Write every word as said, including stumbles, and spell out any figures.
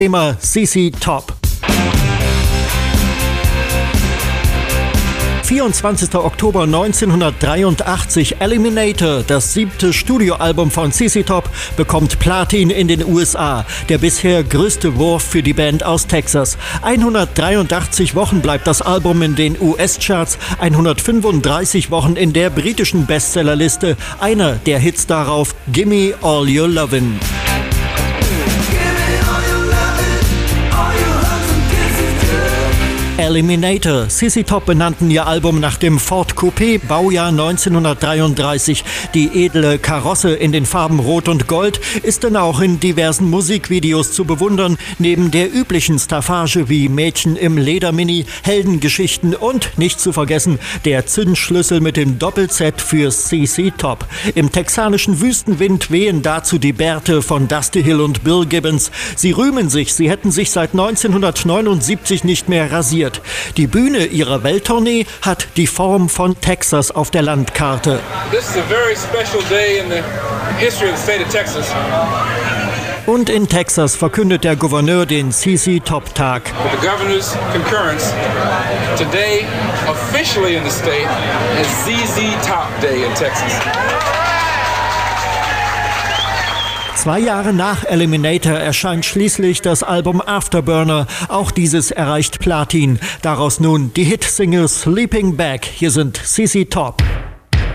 Thema C C Top. vierundzwanzigster Oktober neunzehnhundertdreiundachtzig, Eliminator, das siebte Studioalbum von C C Top, bekommt Platin in den U S A. Der bisher größte Wurf für die Band aus Texas. hundertdreiundachtzig Wochen bleibt das Album in den U S-Charts, hundertfünfunddreißig Wochen in der britischen Bestsellerliste. Einer der Hits darauf, Gimme All Your Lovin'. Eliminator. C C Top benannten ihr Album nach dem Ford Coupé, Baujahr neunzehnhundertdreiunddreißig. Die edle Karosse in den Farben Rot und Gold ist dann auch in diversen Musikvideos zu bewundern, neben der üblichen Staffage wie Mädchen im Ledermini, Heldengeschichten und, nicht zu vergessen, der Zündschlüssel mit dem Doppel-Z für C C Top. Im texanischen Wüstenwind wehen dazu die Bärte von Dusty Hill und Bill Gibbons. Sie rühmen sich, sie hätten sich seit neunzehnhundertneunundsiebzig nicht mehr rasiert. Die Bühne ihrer Welttournee hat die Form von Texas auf der Landkarte. This is a very special day in the history of the state of Texas. Und in Texas verkündet der Gouverneur den C C Top Tag. With the governor's concurrence, today officially in the state is Z Z Top Day in Texas. Zwei Jahre nach Eliminator erscheint schließlich das Album Afterburner. Auch dieses erreicht Platin. Daraus nun die Hitsingle Sleeping Bag. Hier sind C C Top.